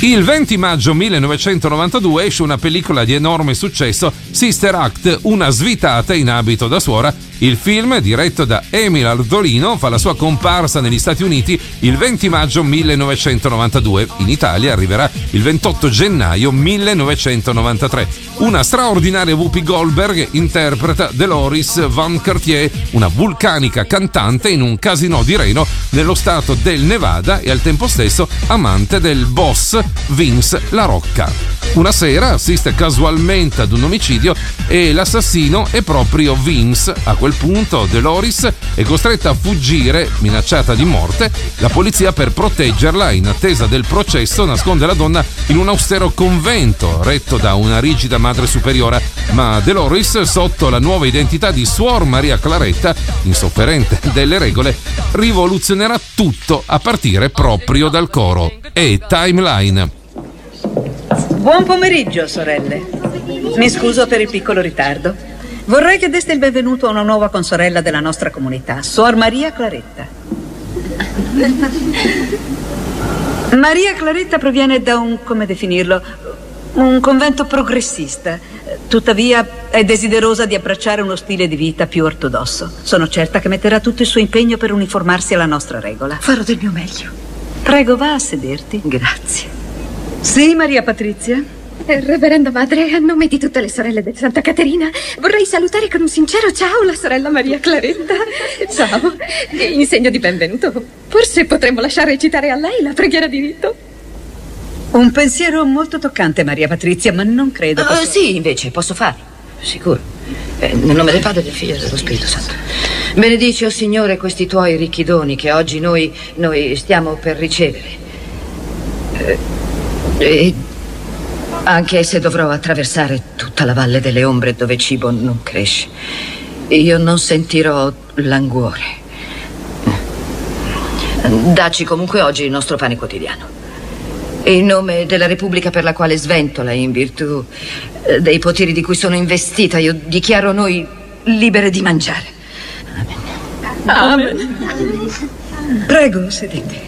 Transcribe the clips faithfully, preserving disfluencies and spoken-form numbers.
Il venti maggio millenovecentonovantadue esce una pellicola di enorme successo, Sister Act, una svitata in abito da suora. Il film, diretto da Emil Ardolino, fa la sua comparsa negli Stati Uniti il venti maggio millenovecentonovantadue. In Italia arriverà il ventotto gennaio millenovecentonovantatré. Una straordinaria Whoopi Goldberg interpreta Dolores Van Cartier, una vulcanica cantante in un casinò di Reno nello stato del Nevada e al tempo stesso amante del boss Vince La Rocca. Una sera assiste casualmente ad un omicidio e l'assassino è proprio Vince. A quel punto Dolores è costretta a fuggire, minacciata di morte. La polizia, per proteggerla in attesa del processo, nasconde la donna in un austero convento retto da una rigida madre superiora, ma Dolores, sotto la nuova identità di Suor Maria Claretta, insofferente delle regole, rivoluzionerà tutto a partire proprio dal coro. E Timeline. Buon pomeriggio, sorelle. Mi scuso per il piccolo ritardo. Vorrei che deste il benvenuto a una nuova consorella della nostra comunità, Suor Maria Claretta. Maria Claretta proviene da un, come definirlo, un convento progressista. Tuttavia è desiderosa di abbracciare uno stile di vita più ortodosso. Sono certa che metterà tutto il suo impegno per uniformarsi alla nostra regola. Farò del mio meglio. Prego, va a sederti. Grazie. Sì, Maria Patrizia? Eh, Reverenda Madre, a nome di tutte le sorelle del Santa Caterina, vorrei salutare con un sincero ciao la sorella Maria Claretta. Ciao. E in segno di benvenuto, forse potremmo lasciare recitare a lei la preghiera di rito. Un pensiero molto toccante, Maria Patrizia, ma non credo posso... uh, Sì, invece, posso farlo, sicuro. eh, Nel nome del Padre, del Figlio e dello Spirito Santo. Benedici, o oh Signore, questi tuoi ricchi doni che oggi noi, noi stiamo per ricevere. Eh, e anche se dovrò attraversare tutta la valle delle ombre dove cibo non cresce, io non sentirò languore. Dacci comunque oggi il nostro pane quotidiano. E in nome della Repubblica per la quale sventola, in virtù dei poteri di cui sono investita, io dichiaro noi libere di mangiare. Amen. Amen. Prego, sedete.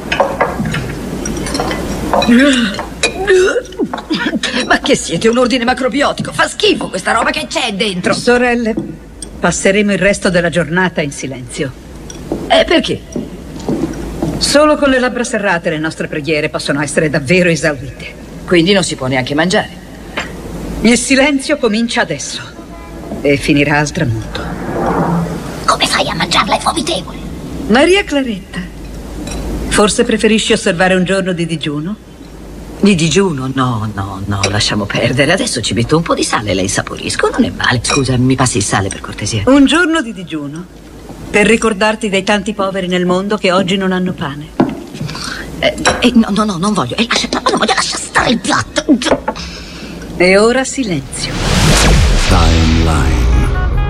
Ma che siete, un ordine macrobiotico? Fa schifo questa roba, che c'è dentro? Sorelle, passeremo il resto della giornata in silenzio. Eh, perché? Solo con le labbra serrate le nostre preghiere possono essere davvero esaurite. Quindi non si può neanche mangiare. Il silenzio comincia adesso e finirà al tramonto. Come fai a mangiarla? È vomitevole. Maria Claretta, forse preferisci osservare un giorno di digiuno? Di digiuno? No, no, no, lasciamo perdere. Adesso ci metto un po' di sale e la insaporisco, non è male. Scusa, mi passi il sale per cortesia? Un giorno di digiuno, per ricordarti dei tanti poveri nel mondo che oggi non hanno pane. Eh, eh, no, no, no, non voglio. Eh, lascia, no, non voglio, lascia stare il piatto. E ora silenzio. Timeline.